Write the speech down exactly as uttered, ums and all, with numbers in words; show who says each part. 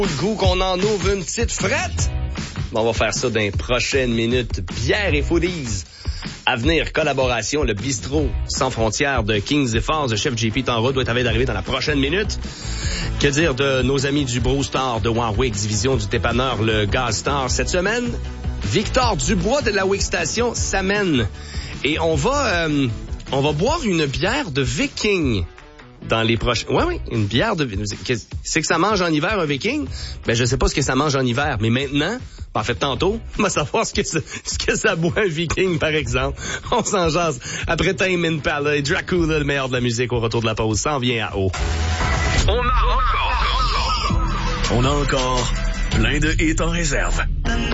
Speaker 1: Le goût qu'on en ouvre une petite frette. On va faire ça dans les prochaines minutes. Bière et foodies. À venir, collaboration, le bistrot sans frontières de Kings et Falls. Le chef J P Tanra doit être d'arriver dans la prochaine minute. Que dire de nos amis du Brew Star de Warwick, division du dépanneur, le Gaz Star. Cette semaine, Victor Dubois de la Wick Station s'amène. Et on va, euh, on va boire une bière de Viking. Dans les prochains... Oui, oui, une bière de... C'est que ça mange en hiver, un Viking? Ben, je sais pas ce que ça mange en hiver, mais maintenant, en fait, tantôt, on va savoir ce que ça, ce que ça boit un Viking, par exemple. On s'en jase. Après Tame Impala et Dracula, le meilleur de la musique, au retour de la pause, s'en vient à haut.
Speaker 2: On a encore... On a encore plein de hits en réserve.